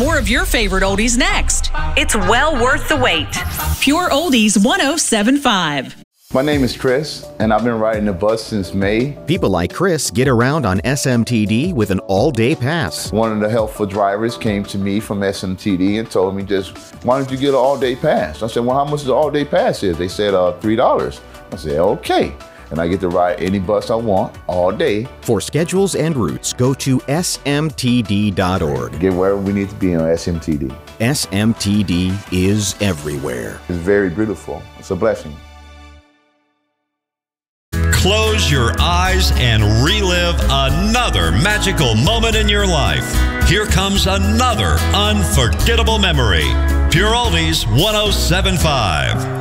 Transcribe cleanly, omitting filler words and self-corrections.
more of your favorite oldies next. It's well worth the wait. Pure Oldies 1075. My name is Chris, and I've been riding the bus since May. People like Chris get around on SMTD with an all-day pass. One of the helpful drivers came to me from SMTD and told me why don't you get an all-day pass? I said, well, how much is the all-day pass is? They said $3. I said, okay. And I get to ride any bus I want all day. For schedules and routes, go to smtd.org. Get wherever we need to be on SMTD. SMTD is everywhere. It's very beautiful. It's a blessing. Close your eyes and relive another magical moment in your life. Here comes another unforgettable memory. Pure Oldies 1075.